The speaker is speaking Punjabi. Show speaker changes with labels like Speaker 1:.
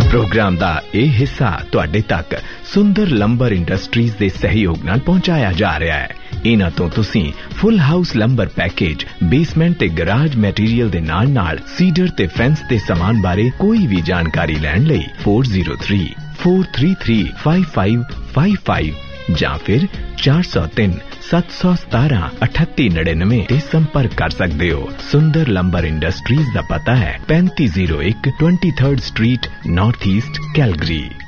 Speaker 1: प्रोग्राम दा ਇਹ ਹਿੱਸਾ ਤੁਹਾਡੇ ਤੱਕ ਸੁੰਦਰ ਲੰਬਰ ਇੰਡਸਟਰੀਜ਼ ਦੇ ਸਹਿਯੋਗ ਨਾਲ ਪਹੁੰਚਾਇਆ ਜਾ ਰਿਹਾ ਹੈ। ਇਹਨਾਂ ਤੋਂ ਤੁਸੀਂ ਫੁੱਲ ਹਾਊਸ ਲੰਬਰ ਪੈਕੇਜ, ਬੇਸਮੈਂਟ ਤੇ ਗਰਾਜ ਮਟੀਰੀਅਲ ਦੇ ਨਾਲ ਸੀਡਰ ਤੇ ਫੈਂਸ ਦੇ ਸਮਾਨ ਬਾਰੇ ਕੋਈ ਵੀ ਜਾਣਕਾਰੀ ਲੈਣ ਲਈ 4034335555 ਜਾਂ ਫਿਰ 4037173899 ਤੇ ਸੰਪਰਕ ਕਰ ਸਕਦੇ ਹੋ। ਸੁੰਦਰ ਲੰਬਰ ਇੰਡਸਟਰੀਜ਼ ਦਾ ਪਤਾ ਹੈ 3501 23rd street, north East, Calgary.